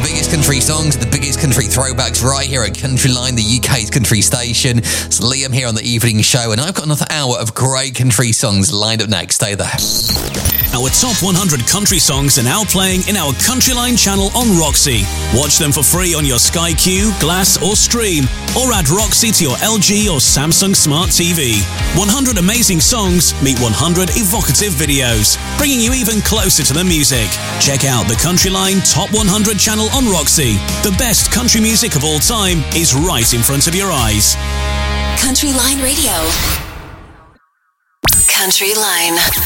the biggest country songs, the biggest country throwbacks right here at Countryline, the UK's country station. It's Liam here on the evening show, and I've got another hour of great country songs lined up next. Stay there. Our top 100 country songs are now playing in our Countryline channel on Roxy. Watch them for free on your Sky Q, Glass or Stream, or add Roxy to your LG or Samsung Smart TV. 100 amazing songs meet 100 evocative videos, bringing you even closer to the music. Check out the Countryline Top 100 channel on Roxy. The best country music of all time is right in front of your eyes. Countryline Radio. Countryline.